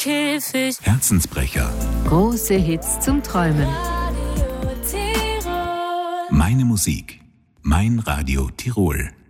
Käfig. Herzensbrecher. Große Hits zum Träumen. Meine Musik. Mein Radio Tirol.